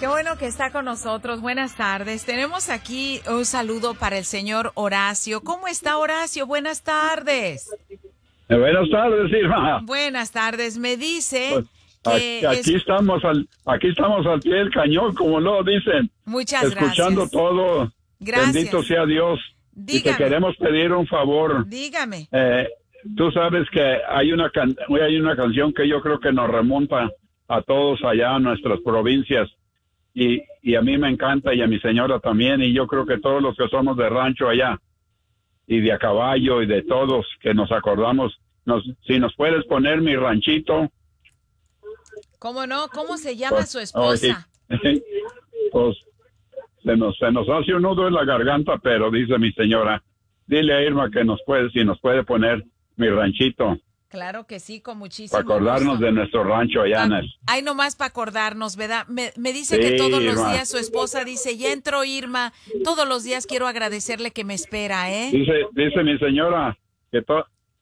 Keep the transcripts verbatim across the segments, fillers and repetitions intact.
Qué bueno que está con nosotros. Buenas tardes. Tenemos aquí un saludo para el señor Horacio. ¿Cómo está, Horacio? Buenas tardes. Eh, buenas tardes, Irma. Buenas tardes. Me dice Pues, que... aquí, aquí es... estamos al aquí estamos al pie del cañón, como lo dicen. Muchas escuchando gracias. todo. Gracias. Bendito sea Dios. Dígame. Y te queremos pedir un favor. Dígame. Eh, tú sabes que hay una can hay una canción que yo creo que nos remonta a todos allá, a nuestras provincias. Y, y a mí me encanta, y a mi señora también, y yo creo que todos los que somos de rancho allá, y de a caballo, y de todos, que nos acordamos, nos, si nos puedes poner Mi Ranchito. ¿Cómo no? ¿Cómo se llama Pues, su esposa? Oye, pues se nos, se nos hace un nudo en la garganta, pero dice mi señora, dile a Irma que nos puede, si nos puede poner Mi Ranchito. Claro que sí, con muchísimo Para acordarnos gusto. de nuestro rancho allá Ah, en el... Hay nomás para acordarnos, ¿verdad? Me, me dice Sí, que todos los Irma. días su esposa dice, ya entró Irma, todos los días quiero agradecerle que me espera, ¿eh? Dice, dice mi señora que todo...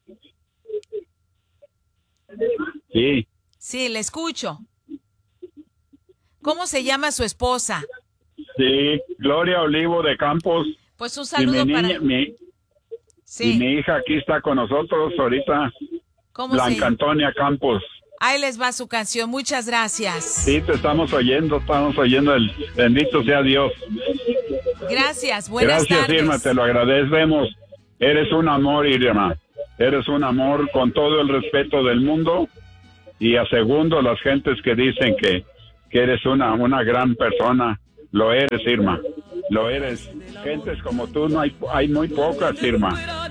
Sí. Sí, le escucho. ¿Cómo se llama su esposa? Sí, Gloria Olivo de Campos. Pues un Y saludo mi para... niña, mi, Sí. y mi hija aquí está con nosotros ahorita, ¿Cómo Blanca se... Antonia Campos. Ahí les va su canción, muchas gracias. Sí, te estamos oyendo, estamos oyendo el bendito sea Dios. Gracias, buenas Gracias, tardes. Irma, te lo agradecemos. Eres un amor, Irma. Eres un amor con todo el respeto del mundo. Y a segundo, las gentes que dicen que, que eres una, una gran persona, lo eres, Irma. Lo eres. Gentes como tú no hay, hay muy pocas, Irma.